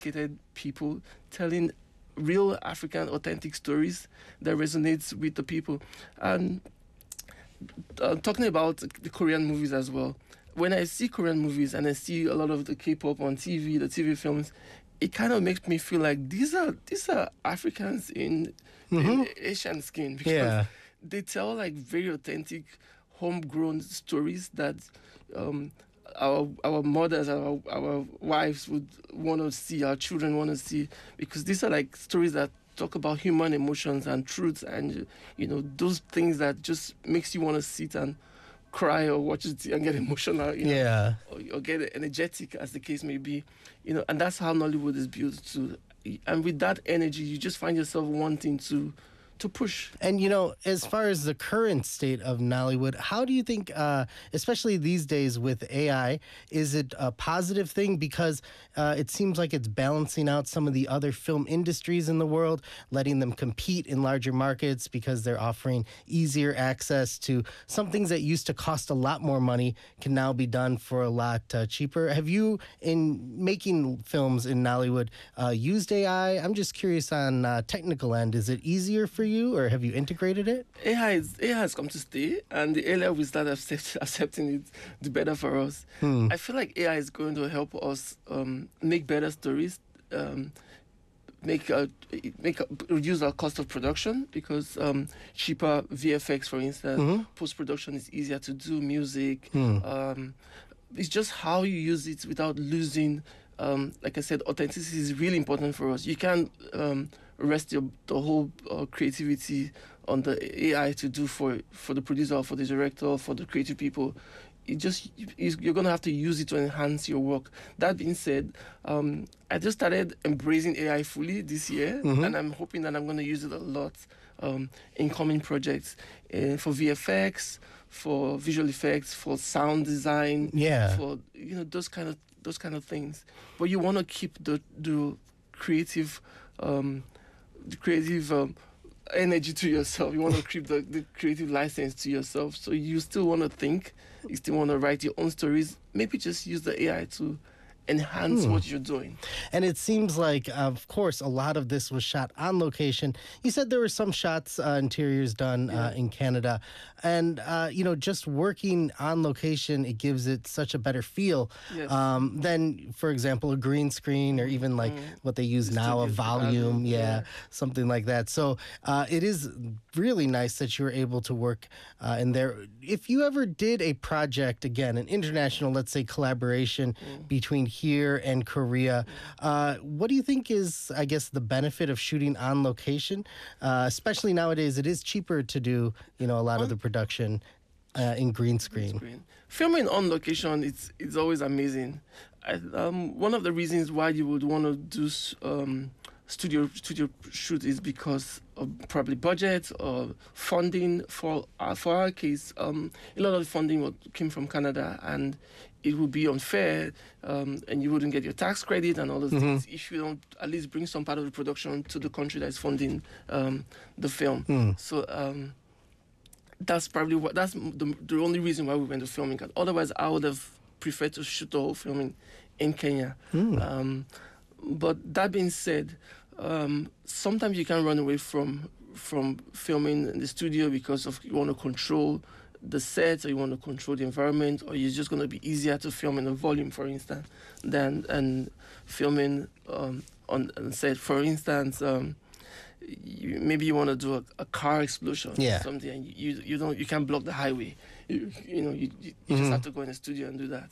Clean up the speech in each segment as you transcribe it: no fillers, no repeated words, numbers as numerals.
sophisticated people telling real African authentic stories that resonates with the people. And talking about the Korean movies as well. When I see Korean movies and I see a lot of the K-pop on TV, the TV films, it kind of makes me feel like these are Africans in Asian skin, because Yeah. they tell like very authentic, homegrown stories that um, our mothers, our wives would want to see, our children want to see, because these are like stories that talk about human emotions and truths, and those things that just makes you want to sit and cry or watch it and get emotional, Yeah. or get energetic, as the case may be, and that's how Nollywood is built to. And with that energy, you just find yourself wanting to push. And as far as the current state of Nollywood, how do you think, especially these days with AI, is it a positive thing? Because it seems like it's balancing out some of the other film industries in the world, letting them compete in larger markets because they're offering easier access to some things that used to cost a lot more money can now be done for a lot cheaper. Have you, in making films in Nollywood, used AI? I'm just curious on technical end. Is it easier for you, or have you integrated it? AI has come to stay, and the earlier we start accepting it, the better for us. I feel like AI is going to help us make better stories, reduce our cost of production, because cheaper VFX, for instance, post production is easier to do. Music, it's just how you use it without losing. Like I said, authenticity is really important for us. You can't rest the whole creativity on the AI to do for the producer, for the director, for the creative people. You're going to have to use it to enhance your work. That being said, I just started embracing AI fully this year, and I'm hoping that I'm going to use it a lot in coming projects, for VFX, for visual effects, for sound design, for those kind of things. But you want to keep the creative energy to yourself. You want to keep the creative license to yourself. So you still want to think, you still want to write your own stories. Maybe just use the AI to enhance what you're doing. And it seems like, of course, a lot of this was shot on location. You said there were some shots, interiors done in Canada. And, just working on location, it gives it such a better feel than, for example, a green screen, or even like what they use now, a volume, something like that. So it is really nice that you were able to work in there. If you ever did a project, again, an international, let's say, collaboration between here and Korea, what do you think is, I guess, the benefit of shooting on location? Especially nowadays, it is cheaper to do, a lot of the production in green screen. Filming on location, it's always amazing. One of the reasons why you would want to do studio shoot is because of probably budget or funding. For our case, a lot of the funding came from Canada, and it would be unfair, and you wouldn't get your tax credit and all those things if you don't at least bring some part of the production to the country that is funding the film. So that's probably that's the only reason why we went to filming. Otherwise, I would have preferred to shoot the whole filming in Kenya. But that being said, sometimes you can run away from filming in the studio because you want to control the set, or you want to control the environment, or it's just going to be easier to film in a volume, for instance, than filming on set. For instance, maybe you want to do a car explosion or something, and you can't block the highway. You just have to go in the studio and do that.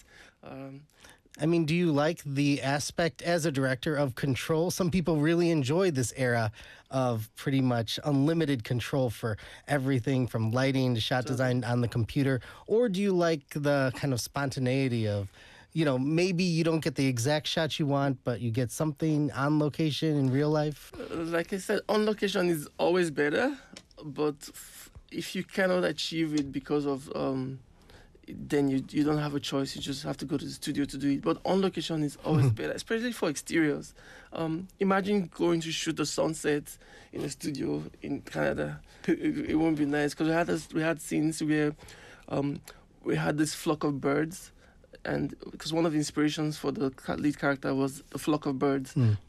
I mean, do you like the aspect as a director of control? Some people really enjoy this era of pretty much unlimited control for everything from lighting to shot design on the computer. Or do you like the kind of spontaneity of, maybe you don't get the exact shot you want, but you get something on location in real life? Like I said, on location is always better, but if you cannot achieve it because of then you don't have a choice. You just have to go to the studio to do it. But on location is always better, especially for exteriors. Imagine going to shoot a sunset in a studio in Canada. It won't be nice, because we had scenes where we had this flock of birds and because one of the inspirations for the lead character was a flock of birds